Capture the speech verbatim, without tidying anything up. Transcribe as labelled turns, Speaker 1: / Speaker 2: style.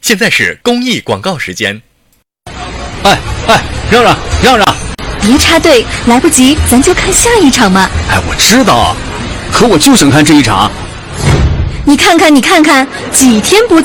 Speaker 1: 现在是公益广告时间。
Speaker 2: 哎哎，让让让让！
Speaker 3: 别插队，来不及，咱就看下一场嘛。
Speaker 2: 哎，我知道，可我就想看这一场。
Speaker 3: 你看看，你看看，几天不